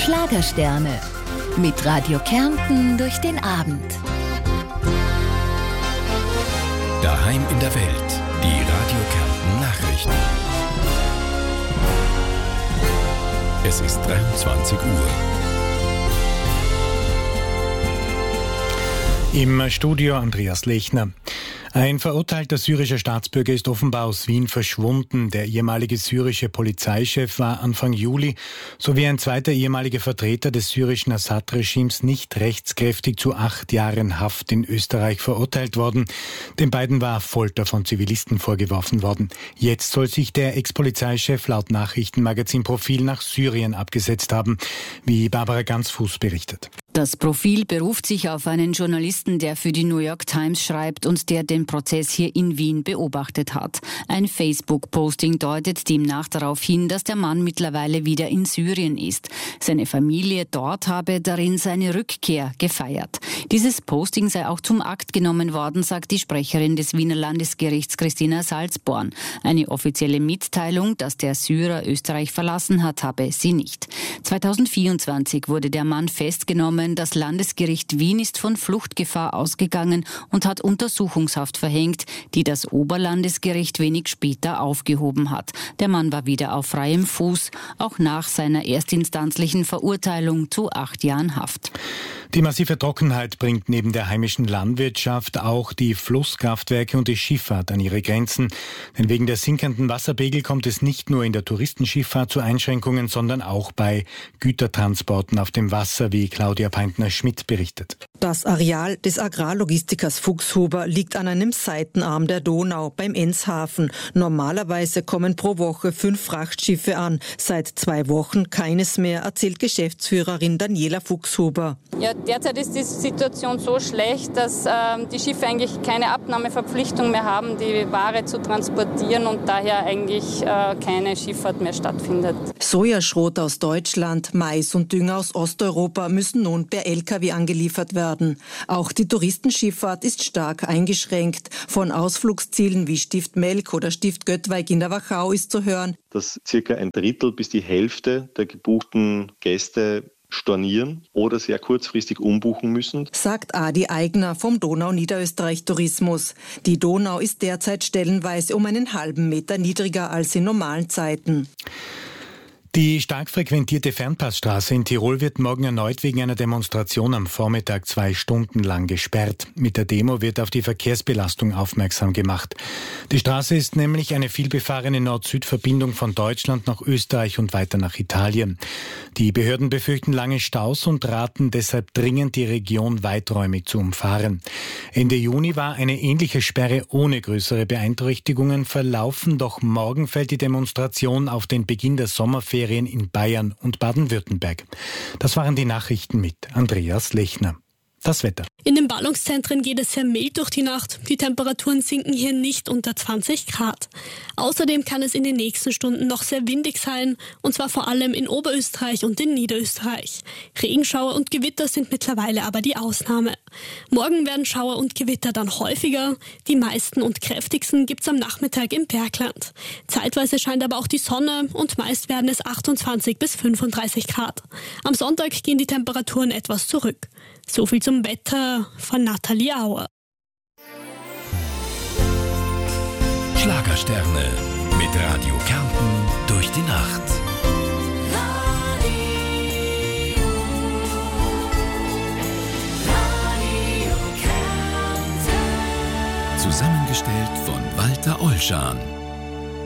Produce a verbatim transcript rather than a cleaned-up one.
Schlagersterne. Mit Radio Kärnten durch den Abend. Daheim in der Welt. Die Radio Kärnten Nachrichten. Es ist dreiundzwanzig Uhr. Im Studio Andreas Lechner. Ein verurteilter syrischer Staatsbürger ist offenbar aus Wien verschwunden. Der ehemalige syrische Polizeichef war Anfang Juli sowie ein zweiter ehemaliger Vertreter des syrischen Assad-Regimes nicht rechtskräftig zu acht Jahren Haft in Österreich verurteilt worden. Den beiden war Folter von Zivilisten vorgeworfen worden. Jetzt soll sich der Ex-Polizeichef laut Nachrichtenmagazin Profil nach Syrien abgesetzt haben, wie Barbara Gansfuß berichtet. Das Profil beruft sich auf einen Journalisten, der für die New York Times schreibt und der den Prozess hier in Wien beobachtet hat. Ein Facebook-Posting deutet demnach darauf hin, dass der Mann mittlerweile wieder in Syrien ist. Seine Familie dort habe darin seine Rückkehr gefeiert. Dieses Posting sei auch zum Akt genommen worden, sagt die Sprecherin des Wiener Landesgerichts Christina Salzborn. Eine offizielle Mitteilung, dass der Syrer Österreich verlassen hat, habe sie nicht. zweitausendvierundzwanzig wurde der Mann festgenommen. Das Landesgericht Wien ist von Fluchtgefahr ausgegangen und hat Untersuchungshaft verhängt, die das Oberlandesgericht wenig später aufgehoben hat. Der Mann war wieder auf freiem Fuß, auch nach seiner erstinstanzlichen Verurteilung zu acht Jahren Haft. Die massive Trockenheit bringt neben der heimischen Landwirtschaft auch die Flusskraftwerke und die Schifffahrt an ihre Grenzen. Denn wegen der sinkenden Wasserpegel kommt es nicht nur in der Touristenschifffahrt zu Einschränkungen, sondern auch bei Gütertransporten auf dem Wasser, wie Claudia Peintner-Schmidt berichtet. Das Areal des Agrarlogistikers Fuchshuber liegt an einem Seitenarm der Donau beim Enzhafen. Normalerweise kommen pro Woche fünf Frachtschiffe an. Seit zwei Wochen keines mehr, erzählt Geschäftsführerin Daniela Fuchshuber. Ja, derzeit ist die Situation so schlecht, dass äh, die Schiffe eigentlich keine Abnahmeverpflichtung mehr haben, die Ware zu transportieren und daher eigentlich äh, keine Schifffahrt mehr stattfindet. Sojaschrot aus Deutschland, Mais und Dünger aus Osteuropa müssen nun per L K W angeliefert werden. Auch die Touristenschifffahrt ist stark eingeschränkt. Von Ausflugszielen wie Stift Melk oder Stift Göttweig in der Wachau ist zu hören, dass circa ein Drittel bis die Hälfte der gebuchten Gäste stornieren oder sehr kurzfristig umbuchen müssen, sagt Adi Eigner vom Donau-Niederösterreich Tourismus. Die Donau ist derzeit stellenweise um einen halben Meter niedriger als in normalen Zeiten. Die stark frequentierte Fernpassstraße in Tirol wird morgen erneut wegen einer Demonstration am Vormittag zwei Stunden lang gesperrt. Mit der Demo wird auf die Verkehrsbelastung aufmerksam gemacht. Die Straße ist nämlich eine vielbefahrene Nord-Süd-Verbindung von Deutschland nach Österreich und weiter nach Italien. Die Behörden befürchten lange Staus und raten deshalb dringend, die Region weiträumig zu umfahren. Ende Juni war eine ähnliche Sperre ohne größere Beeinträchtigungen verlaufen, doch morgen fällt die Demonstration auf den Beginn der Sommerferien in Bayern und Baden-Württemberg. Das waren die Nachrichten mit Andreas Lechner. Das Wetter. In den Ballungszentren geht es sehr mild durch die Nacht. Die Temperaturen sinken hier nicht unter zwanzig Grad. Außerdem kann es in den nächsten Stunden noch sehr windig sein, und zwar vor allem in Oberösterreich und in Niederösterreich. Regenschauer und Gewitter sind mittlerweile aber die Ausnahme. Morgen werden Schauer und Gewitter dann häufiger. Die meisten und kräftigsten gibt's am Nachmittag im Bergland. Zeitweise scheint aber auch die Sonne und meist werden es achtundzwanzig bis fünfunddreißig Grad. Am Sonntag gehen die Temperaturen etwas zurück. So viel zum Wetter von Nathalie Auer. Schlagersterne mit Radio Kärnten durch die Nacht. Radio, Radio Kärnten. Zusammengestellt von Walter Olschan.